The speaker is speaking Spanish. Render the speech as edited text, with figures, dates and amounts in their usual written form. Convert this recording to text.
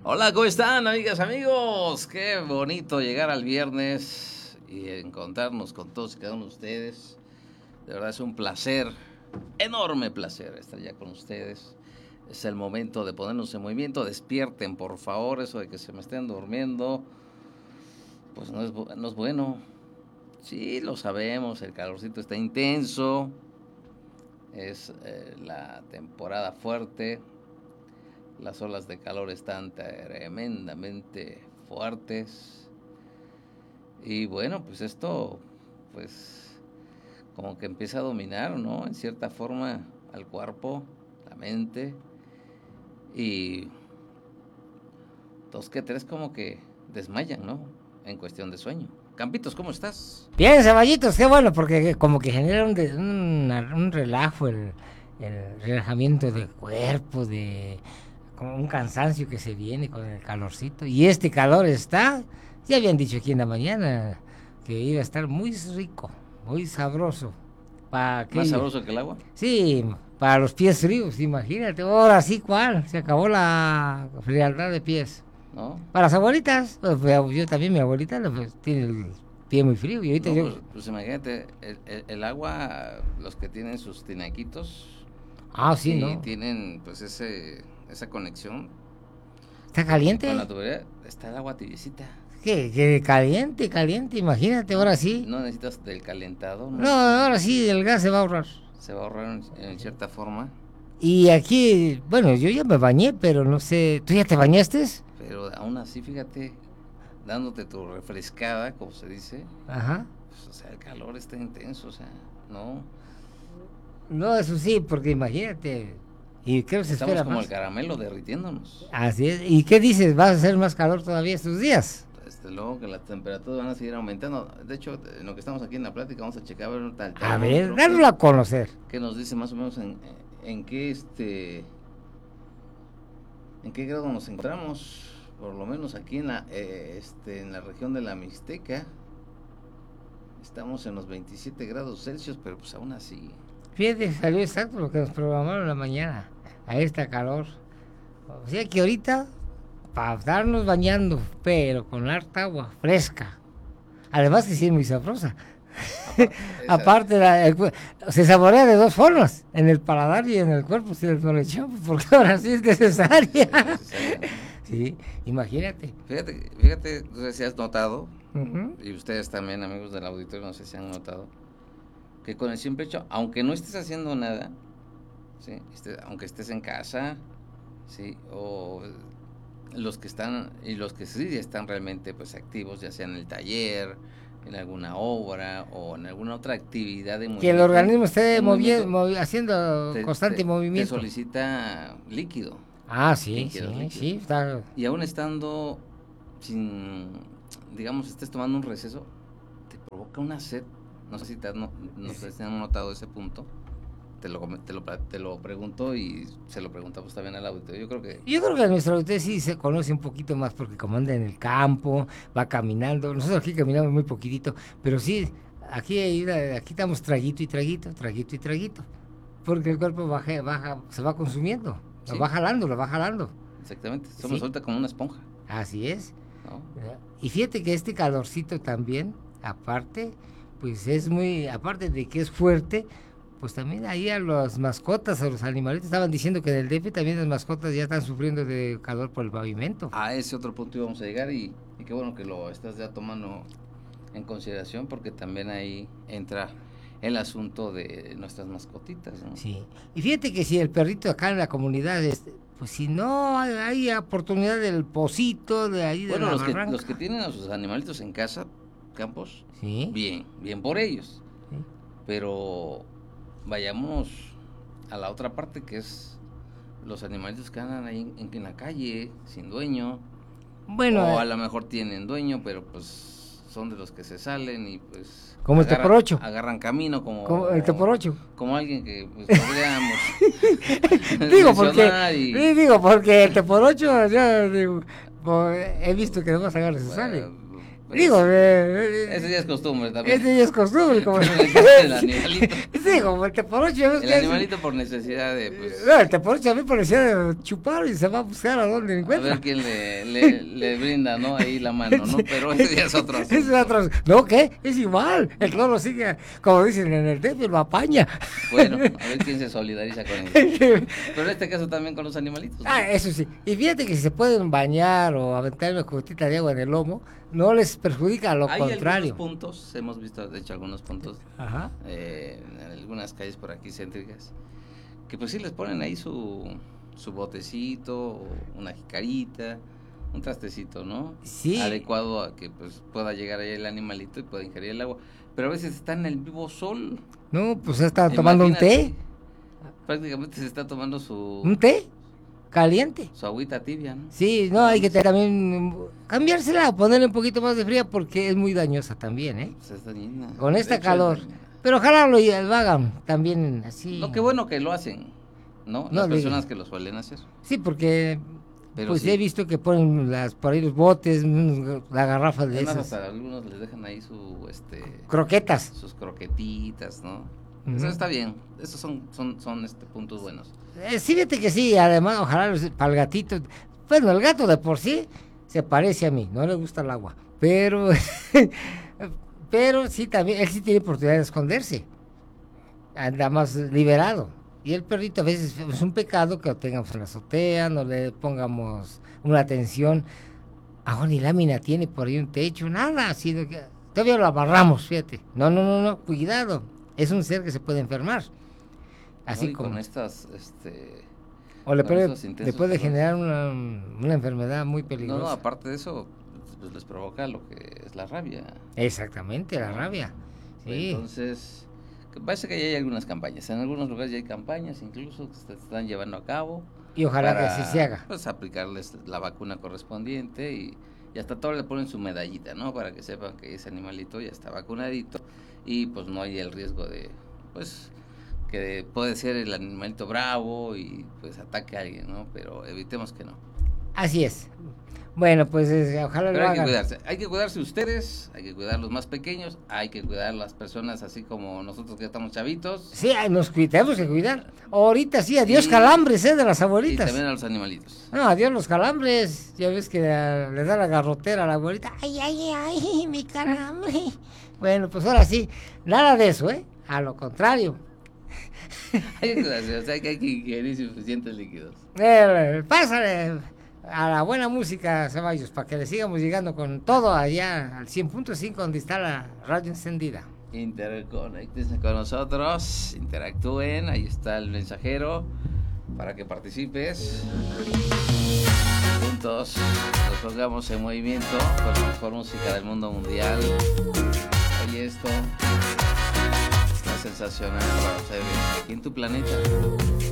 Hola, ¿cómo están, amigas, amigos? Qué bonito llegar al viernes y encontrarnos con todos y cada uno de ustedes. De verdad es un placer, enorme placer estar ya con ustedes. Es el momento de ponernos en movimiento. Despierten, por favor, eso de que se me estén durmiendo, pues no es bueno. Sí, lo sabemos, el calorcito está intenso, es la temporada fuerte. Las olas de calor están tremendamente fuertes. Y bueno, pues esto, pues, como que empieza a dominar, ¿no? En cierta forma, al cuerpo, la mente. Y dos que tres como que desmayan, ¿no? En cuestión de sueño. Campitos, ¿cómo estás? Bien, Ceballitos, qué bueno, porque como que genera un relajo, el relajamiento del cuerpo, de como un cansancio que se viene con el calorcito. Y este calor está, ya habían dicho aquí en la mañana, que iba a estar muy rico, muy sabroso. ¿Más sabroso que el agua? Sí, para los pies fríos, imagínate. Ahora sí, ¿cuál? Se acabó la frialdad de pies. ¿No? Para las abuelitas, pues, yo también, mi abuelita pues, tiene el pie muy frío. Y ahorita No, yo... pues imagínate, el agua, los que tienen sus tinaquitos, Ah, sí, y ¿no? tienen pues esa conexión ¿Está con la caliente? tubería, está el agua tibiecita. ¿Qué? Caliente, caliente, imagínate, ahora sí. No necesitas del calentado, No, ahora sí, el gas se va a ahorrar. se va a ahorrar en cierta forma, Y aquí, bueno, yo ya me bañé, pero no sé, ¿tú ya te bañaste? pero aún así, fíjate, dándote tu refrescada, como se dice, Ajá. pues, o sea, el calor está intenso, o sea, no, No, eso sí, porque imagínate. Y creo que se estamos espera como más. el caramelo derritiéndonos. Así es. ¿Y qué dices? ¿Va a hacer más calor todavía estos días? Desde luego que las temperaturas van a seguir aumentando. De hecho, en lo que estamos aquí en la plática, vamos a checar a ver el A ver, termómetro darlo a conocer. que nos dice más o menos en qué en qué grado nos encontramos. Por lo menos aquí en la región de la Mixteca estamos en los 27 grados Celsius, pero pues aún así. Fíjate, salió exacto lo que nos programaron en la mañana. A esta calor. O sea que ahorita, para estarnos bañando, pero con harta agua fresca. Además que sí es muy sabrosa. Aparte, se saborea de dos formas, en el paladar y en el cuerpo, si no le echamos, porque ahora sí es necesaria. Es necesaria, ¿no? Sí, imagínate. Fíjate, no sé si has notado, Uh-huh. y ustedes también, amigos del auditorio, no sé si han notado, que con el simple hecho, aunque no estés haciendo nada, ¿sí? Aunque estés en casa, ¿sí? O los que están, y los que sí están realmente pues activos, ya sea en el taller, en alguna obra o en alguna otra actividad de Que el movimiento, organismo esté movimiento, haciendo constante te movimiento. solicita líquido. Ah, sí, Líquidos, sí, líquidos. sí, está... Y aún estando digamos, estés tomando un receso, te provoca una sed. No sé si no sé si han notado ese punto. Te lo pregunto y se lo preguntamos también al auditorio. Yo creo que nuestro auditorio sí se conoce un poquito más porque como anda en el campo, va caminando. Nosotros aquí caminamos muy poquitito, pero sí, aquí estamos traguito y traguito, traguito y traguito. Porque el cuerpo baja, se va consumiendo, Sí. lo va jalando. Exactamente, somos Sí. ahorita como una esponja, Así es. ¿no? Y fíjate que este calorcito también, aparte, pues es muy, aparte de que es fuerte, pues también ahí a las mascotas, a los animalitos, estaban diciendo que en el DF también las mascotas ya están sufriendo de calor por el pavimento. A ese otro punto íbamos a llegar y qué bueno que lo estás ya tomando en consideración porque también ahí entra el asunto de nuestras mascotitas, ¿no? Sí. Y fíjate que si el perrito acá en la comunidad, pues si no hay oportunidad del pocito, de ahí de Bueno, la los barranca. que tienen a sus animalitos en casa, Campos, Sí. bien por ellos. Sí. Pero vayamos a la otra parte que es los animalitos que andan ahí en la calle, sin dueño. Bueno, o a lo mejor tienen dueño, pero pues son de los que se salen y pues como el teporocho. agarran camino Como el teporocho. como alguien que pues podríamos digo porque el teporocho ya digo, he visto que no vas a agarrar su sale. pues, Digo, ese ya es costumbre también. ese ya es costumbre, como El animalito. Sí, como el teporocho. El animalito por necesidad de, pues, No, el teporocho a mí parecía de chupar y se va a buscar a donde a encuentra. ver quién le brinda, ¿no? Ahí la mano, ¿no? Pero ese ya es otro asunto. Es otro. No, ¿qué? Es igual. El cloro sigue, como dicen en el DF, lo apaña. Bueno, a ver quién se solidariza con él. Pero en este caso también con los animalitos, ¿no? Eso sí. Y fíjate que si se pueden bañar o aventar una cubetita de agua en el lomo, no les perjudica, a lo Hay contrario. algunos puntos, hemos visto de hecho algunos puntos Ajá. en algunas calles por aquí céntricas, que pues sí les ponen ahí su botecito, una jicarita, un trastecito, ¿no? Sí. Adecuado a que pues pueda llegar ahí el animalito y pueda ingerir el agua. Pero a veces está en el vivo sol. No, pues está tomando un té. Imagínate, prácticamente se está tomando ¿Un té? Caliente. su agüita tibia, ¿no? Sí, no, hay que también cambiársela o ponerle un poquito más de fría porque es muy dañosa también, ¿eh? Pues es dañina. Con De esta hecho, calor. es dañina. Pero ojalá lo hagan también así. No, qué bueno que lo hacen, ¿no? No, Las personas que lo suelen hacer. Sí, porque Pero pues sí. he visto que ponen por ahí los botes, la garrafa de Es más, esas hasta algunos les dejan ahí croquetas. sus croquetitas, ¿no? Ujú. Eso está bien. Esos son puntos buenos. Sí, fíjate que sí, además, ojalá para el gatito. Bueno, el gato de por sí se parece a mí, no le gusta el agua, pero pero sí también, él sí tiene oportunidad de esconderse, anda más liberado. Y el perrito a veces es un pecado que lo tengamos en la azotea, no le pongamos una atención. Ahora ni lámina tiene por ahí un techo, nada, sino que todavía lo amarramos, fíjate. No, cuidado, es un ser que se puede enfermar. Así ¿No? Y como... con estas, O le con puede, esos intensos le puede calores. generar una enfermedad muy peligrosa. No, aparte de eso, pues les provoca lo que es la rabia. Exactamente, la rabia. Sí. Entonces, parece que ya hay algunas campañas. En algunos lugares ya hay campañas incluso que se están llevando a cabo. Y ojalá que para, así se haga. Pues aplicarles la vacuna correspondiente y hasta todo le ponen su medallita, ¿no? Para que sepan que ese animalito ya está vacunadito y pues no hay el riesgo de, pues, que puede ser el animalito bravo y pues ataque a alguien, ¿no? Pero evitemos que no. Así es. Bueno, pues ojalá Pero lo hay que hagan. cuidarse. Hay que cuidarse ustedes, hay que cuidar los más pequeños, hay que cuidar las personas así como nosotros que estamos chavitos. Sí, tenemos que cuidar. Ahorita sí, adiós Y- calambres, de las Y abuelitas. también a los animalitos. No, adiós los calambres. Ya ves que le da la garrotera a la abuelita. Ay, mi calambre. Bueno, pues ahora sí, nada de eso, ¿eh? A lo contrario. Hay que cuidarse, o sea que hay que ingerir suficientes líquidos. Pásale a la buena música, Ceballos, para que le sigamos llegando con todo allá al 100.5 donde está la radio encendida. Interconéctense con nosotros, interactúen, ahí está el mensajero para que participes. Juntos nos pongamos en movimiento con la mejor música del mundo mundial. Oye esto, está sensacional para ustedes aquí en tu planeta.